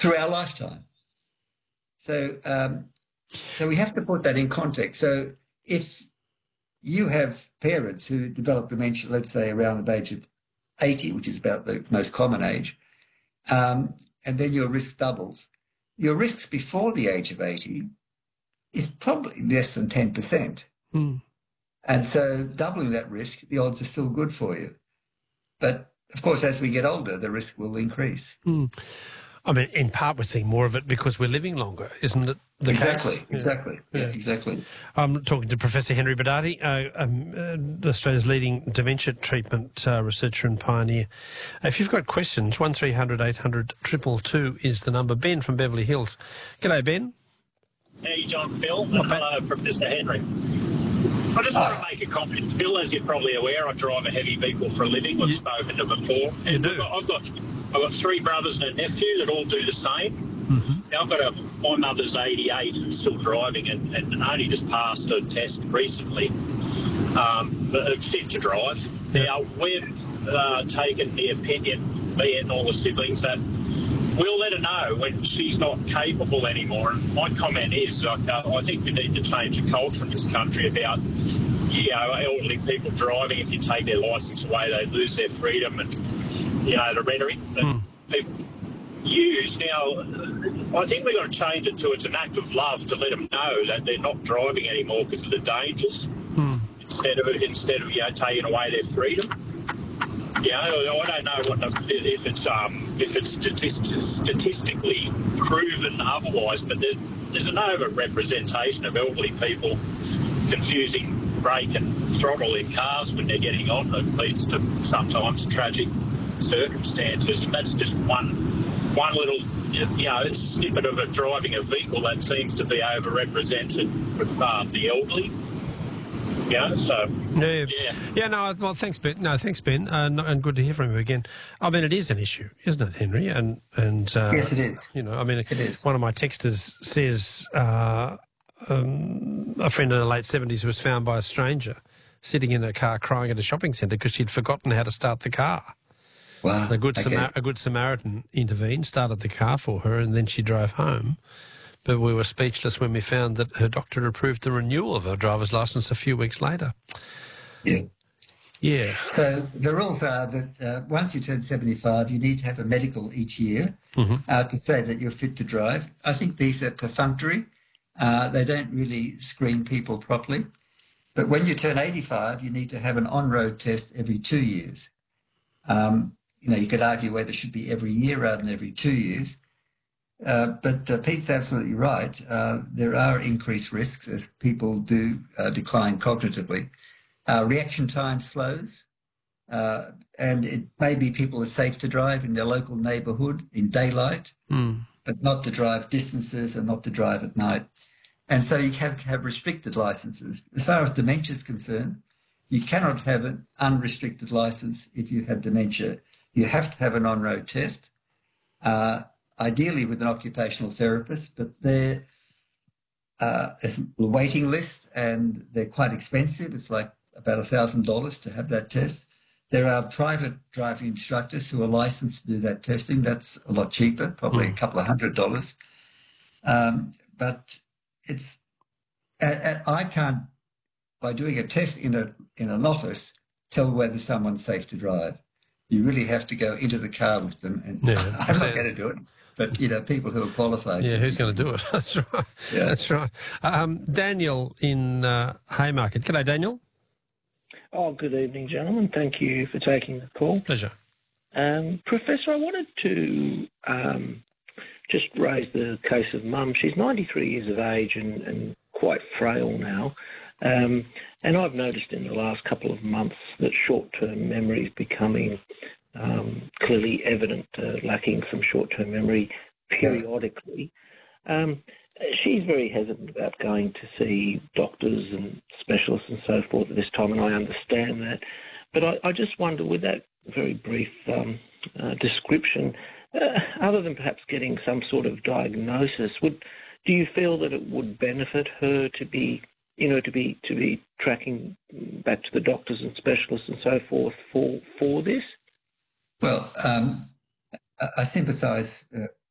through our lifetime. So we have to put that in context. So if you have parents who develop dementia, let's say around the age of 80, which is about the most common age, and then your risk doubles, your risks before the age of 80 is probably less than 10%. And so doubling that risk, the odds are still good for you. But, of course, as we get older, the risk will increase. I mean, in part, we're seeing more of it because we're living longer, isn't it? Exactly. I'm talking to Professor Henry Bidadi, Australia's leading dementia treatment researcher and pioneer. If you've got questions, 1300 800 222 is the number. Ben from Beverly Hills. G'day, Ben. Hey, John, Phil. Hello, Professor Henry. I just want to make a comment. Phil, as you're probably aware, I drive a heavy vehicle for a living. We've spoken to before. And I've got 3 brothers and a nephew that all do the same. Now, my mother's 88 and still driving and only just passed a test recently, but fit to drive. Now, we've taken the opinion, me and all the siblings, that we'll let her know when she's not capable anymore. And my comment is, I think we need to change the culture in this country about, elderly people driving. If you take their licence away, they lose their freedom, and, the rhetoric that people use. Now, I think we've got to change it to it's an act of love to let them know that they're not driving anymore because of the dangers, instead of taking away their freedom. I don't know if it's statistically proven otherwise, but there's an over-representation of elderly people confusing brake and throttle in cars when they're getting on that leads to sometimes tragic circumstances, and that's just one little snippet of driving a vehicle that seems to be over-represented with the elderly. Well, thanks, Ben. Thanks, Ben, and good to hear from you again. I mean, it is an issue, isn't it, Henry? And yes, it is. It is. One of my texters says a friend in the late 70s was found by a stranger sitting in a car crying at a shopping centre because she'd forgotten how to start the car. Wow. A good Samaritan intervened, started the car for her, and then she drove home. But we were speechless when we found that her doctor had approved the renewal of her driver's licence a few weeks later. Yeah. So the rules are that once you turn 75, you need to have a medical each year to say that you're fit to drive. I think these are perfunctory. They don't really screen people properly. But when you turn 85, you need to have an on-road test every 2 years. You could argue whether it should be every year rather than every 2 years. But Pete's absolutely right. There are increased risks as people do decline cognitively. Reaction time slows, and it may be people are safe to drive in their local neighbourhood in daylight, but not to drive distances and not to drive at night. And so you have to have restricted licences. As far as dementia is concerned, you cannot have an unrestricted licence if you have dementia. You have to have an on-road test. Ideally with an occupational therapist, but there's a waiting list and they're quite expensive. It's like about $1,000 to have that test. There are private driving instructors who are licensed to do that testing. That's a lot cheaper, probably a couple of $100. But it's I can't, by doing a test in an office, tell whether someone's safe to drive. You really have to go into the car with them. And I'm not going to do it, but, people who are qualified. Yeah, who's going to do it? That's right. Yeah. That's right. Daniel in Haymarket. G'day, Daniel. Oh, good evening, gentlemen. Thank you for taking the call. Pleasure. Professor, I wanted to just raise the case of Mum. She's 93 years of age and quite frail now. And I've noticed in the last couple of months that short-term memory is becoming clearly evident, lacking some short-term memory periodically. She's very hesitant about going to see doctors and specialists and so forth at this time, and I understand that. But I just wonder, with that very brief description, other than perhaps getting some sort of diagnosis, do you feel that it would benefit her to be tracking back to the doctors and specialists and so forth for this? Well, I sympathise